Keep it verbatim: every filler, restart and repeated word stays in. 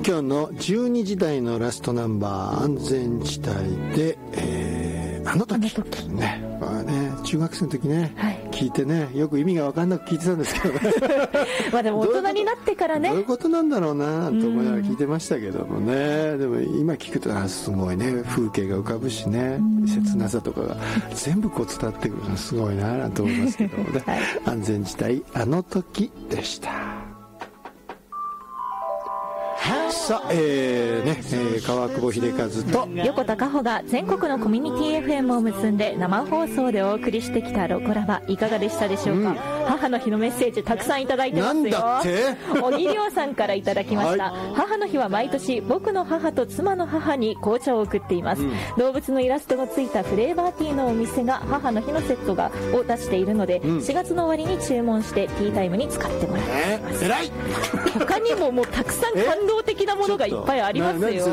今日のじゅうにじ台のラストナンバー、安全地帯で、えー、あの時、あの時ね、まあね、中学生の時ね、はい、聞いてね、よく意味が分かんなく聞いてたんですけどねまあでも大人になってからね、 どういうことなんだろうなと思いながら聞いてましたけどもね。でも今聞くとあすごいね、風景が浮かぶしね、切なさとかが全部こう伝わってくるのすごいなと思いますけどもね、はい、安全地帯あの時でした。さあ、えーねえー、川久保秀和と横田加穂が全国のコミュニティ エフエム を結んで生放送でお送りしてきたロコラバ、いかがでしたでしょうか。うん、母の日のメッセージたくさんいただいてますよ。 なんだって小木亮さんからいただきました、はい、母の日は毎年僕の母と妻の母に紅茶を送っています、うん、動物のイラストがついたフレーバーティーのお店が母の日のセットがを出しているので、うん、しがつの終わりに注文してティータイムに使ってもらっています。 えー、偉い他にももうたくさん感動的なものがいっぱいありますよ。